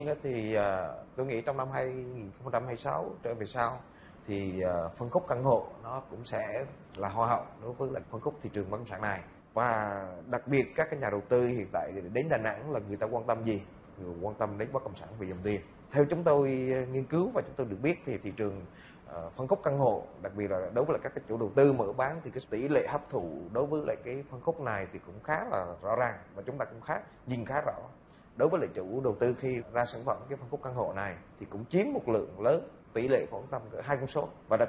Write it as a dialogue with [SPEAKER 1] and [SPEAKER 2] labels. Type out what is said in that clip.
[SPEAKER 1] Thì tôi nghĩ trong năm 2026 trở về sau thì phân khúc căn hộ nó cũng sẽ là hoa hậu đối với lại phân khúc thị trường bất động sản này. Và đặc biệt các cái nhà đầu tư hiện tại đến Đà Nẵng là người ta quan tâm gì? Người quan tâm đến bất động sản về dòng tiền. Theo chúng tôi nghiên cứu và chúng tôi được biết thì thị trường phân khúc căn hộ, đặc biệt là đối với lại các cái chủ đầu tư mở bán, thì cái tỷ lệ hấp thụ đối với lại cái phân khúc này thì cũng khá là rõ ràng, và chúng ta cũng nhìn khá rõ. Đối với lại chủ đầu tư khi ra sản phẩm cái phân khúc căn hộ này thì cũng chiếm một lượng lớn, tỷ lệ khoảng tầm 2 con số. Và đặc